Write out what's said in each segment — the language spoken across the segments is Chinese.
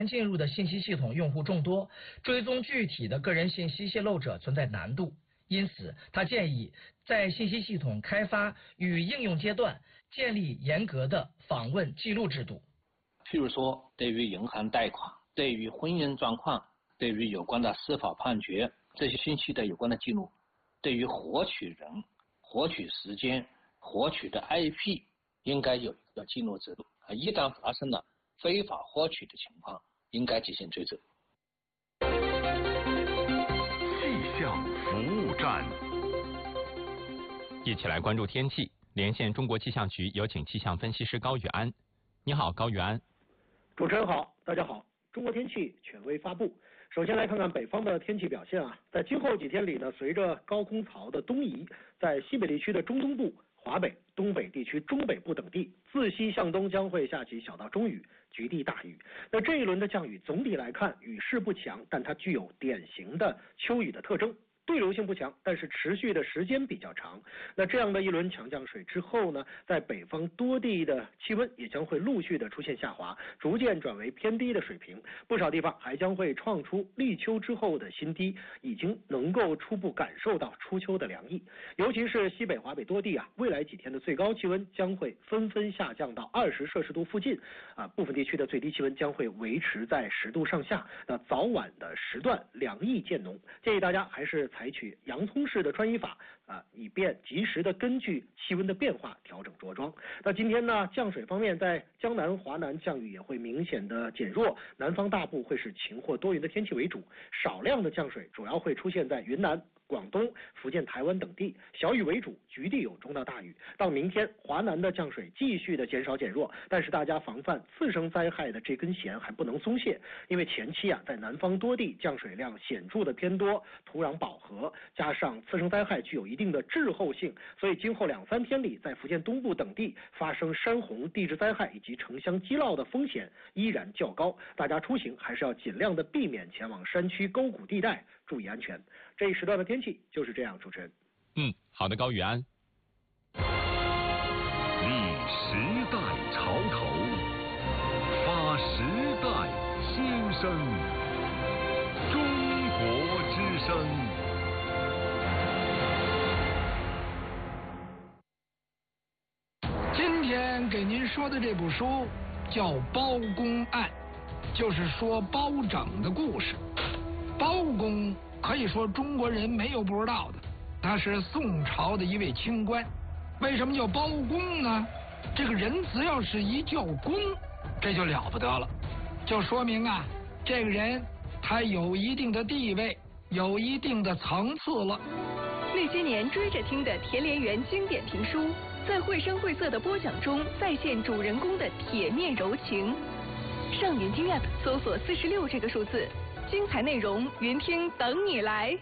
进入的信息系统用户众多，追踪具体的个人信息泄露者存在难度。因此，他建议在信息系统开发与应用阶段建立严格的访问记录制度。 譬如说，对于银行贷款、对于婚姻状况、对于有关的司法判决这些信息的有关的记录，对于获取人、获取时间、获取的 IP， 应该有一个记录制度。一旦发生了非法获取的情况，应该进行追责。 气象服务站， 一起来关注天气。连线中国气象局，有请气象分析师高宇安。你好，高宇安。 主持人好，大家好。中国天气权威发布。首先来看看北方的天气表现啊，在今后几天里呢，随着高空槽的东移，在西北地区的中东部、华北、东北地区中北部等地，自西向东将会下起小到中雨，局地大雨。那这一轮的降雨总体来看雨势不强，但它具有典型的秋雨的特征。对流性不强，但是持续的时间比较长。那这样的一轮强降水之后呢，在北方多地的气温也将会陆续的出现下滑，逐渐转为偏低的水平。不少地方还将会创出立秋之后的新低，已经能够初步感受到初秋的凉意。尤其是西北、华北多地啊，未来几天的最高气温将会纷纷下降到20摄氏度附近啊，部分地区的最低气温将会维持在10度上下。那早晚的时段凉意渐浓，建议大家还是采取洋葱式的穿衣法啊，以便及时的根据气温的变化调整着装。那今天呢，降水方面，在江南、华南降雨也会明显的减弱，南方大部会是晴或多云的天气为主，少量的降水主要会出现在云南、广东、福建、台湾等地，小雨为主，局地有中到大雨。到明天，华南的降水继续的减少减弱，但是大家防范次生灾害的这根弦还不能松懈，因为前期啊，在南方多地降水量显著的偏多，土壤饱和，加上次生灾害具有一定的滞后性，所以今后2、3天里，在福建东部等地发生山洪、地质灾害以及城乡积涝的风险依然较高，大家出行还是要尽量的避免前往山区沟谷地带，注意安全。这一时段的天气就是这样，主持人。 好的，高宇安。 立时代潮头，发时代新声，中国之声。 今天给您说的这部书叫《包公案》，就是说包拯的故事。包公可以说中国人没有不知道的，他是宋朝的一位清官。为什么叫包公呢？这个人只要是一叫公，这就了不得了，就说明啊，这个人他有一定的地位，有一定的层次了。 那些年追着听的田连元经典评书，在绘声绘色的播讲中再现主人公的铁面柔情。上云听 App 搜索46这个数字，精彩内容云听等你来。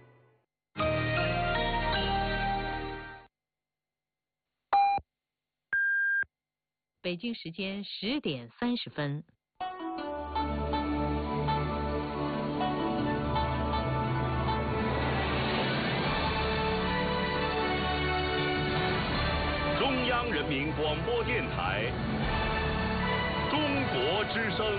北京时间10点30分。 中央人民广播电台，中国之声。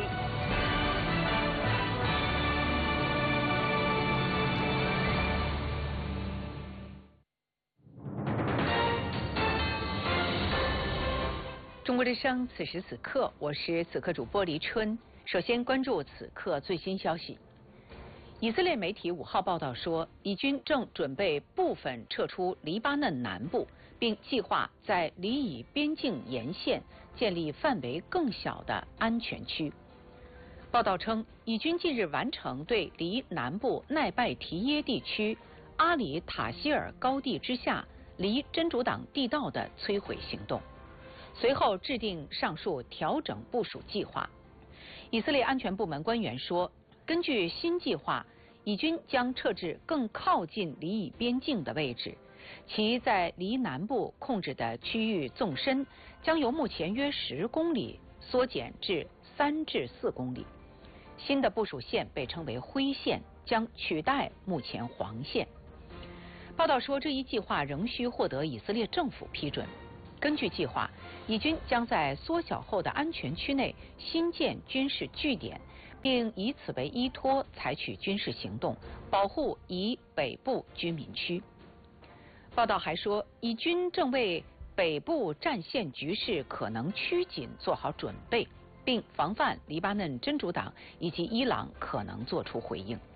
中国之声，此时此刻，我是此刻主播黎春。首先关注此刻最新消息。以色列媒体5号报道说，以军正准备部分撤出黎巴嫩南部，并计划在黎以边境沿线建立范围更小的安全区。报道称，以军近日完成对黎南部奈拜提耶地区阿里塔希尔高地之下黎真主党地道的摧毁行动，随后制定上述调整部署计划。以色列安全部门官员说，根据新计划，以军将撤至更靠近黎以边境的位置，其在黎南部控制的区域纵深将由目前约10公里缩减至3至4公里。新的部署线被称为灰线，将取代目前黄线。报道说，这一计划仍需获得以色列政府批准。根据计划，以军将在缩小后的安全区内新建军事据点， 并以此为依托采取军事行动，保护以北部居民区。报道还说，以军正为北部战线局势可能趋紧做好准备，并防范黎巴嫩真主党以及伊朗可能做出回应。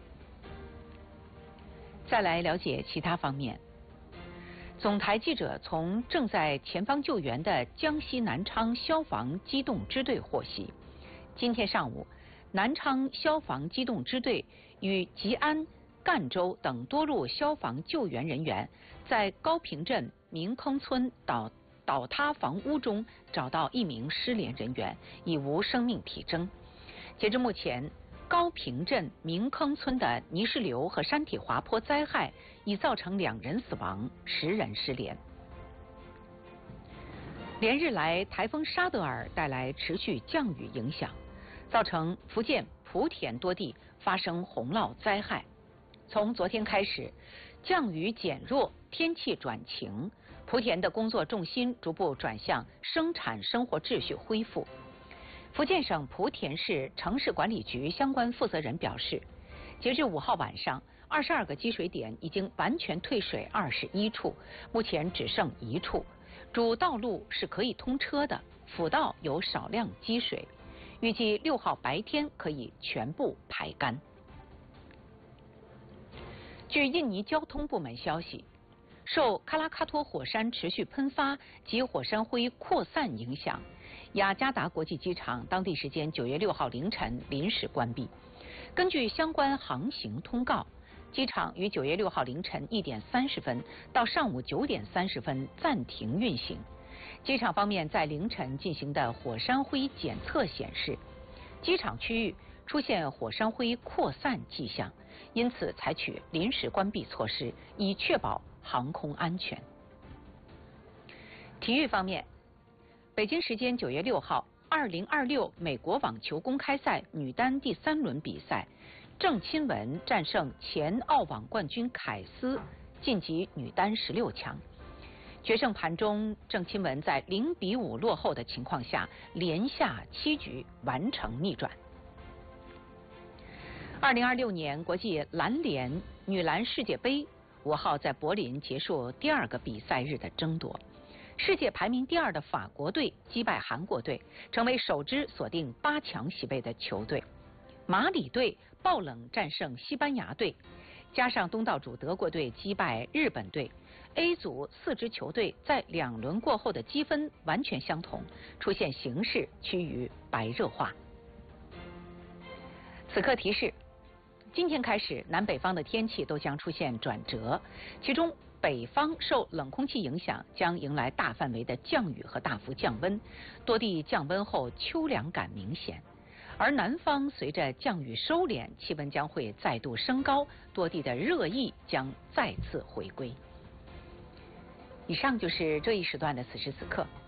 再来了解其他方面。总台记者从正在前方救援的江西南昌消防机动支队获悉，今天上午，南昌消防机动支队与吉安、赣州等多路消防救援人员在高坪镇明坑村倒塌房屋中找到一名失联人员，已无生命体征。截至目前，高坪镇明坑村的泥石流和山体滑坡灾害已造成2人死亡，10人失联。连日来，台风沙德尔带来持续降雨影响，造成福建莆田多地发生洪涝灾害。从昨天开始，降雨减弱，天气转晴，莆田的工作重心逐步转向生产生活秩序恢复。福建省莆田市城市管理局相关负责人表示，截至5号晚上，22个积水点已经完全退水21处，目前只剩1处，主道路是可以通车的，辅道有少量积水，预计6号白天可以全部排干。据印尼交通部门消息，受喀拉喀托火山持续喷发及火山灰扩散影响，雅加达国际机场当地时间9月6号凌晨临时关闭。根据相关航行通告，机场于9月6号凌晨1点30分到上午9点30分暂停运行。机场方面在凌晨进行的火山灰检测显示，机场区域出现火山灰扩散迹象，因此采取临时关闭措施，以确保航空安全。体育方面，北京时间9月6号，2026美国网球公开赛女单第3轮比赛，郑钦文战胜前澳网冠军凯斯，晋级女单16强。决胜盘中，郑钦文在0比5落后的情况下，连下7局完成逆转。2026年国际篮联女篮世界杯5号在柏林结束第2个比赛日的争夺。世界排名第2的法国队击败韩国队，成为首支锁定8强席位的球队。马里队爆冷战胜西班牙队，加上东道主德国队击败日本队， A 组4支球队在2轮过后的积分完全相同，出现形势趋于白热化。此刻提示，今天开始南北方的天气都将出现转折，其中北方受冷空气影响，将迎来大范围的降雨和大幅降温，多地降温后秋凉感明显。而南方随着降雨收敛，气温将会再度升高，多地的热意将再次回归。以上就是这一时段的此时此刻，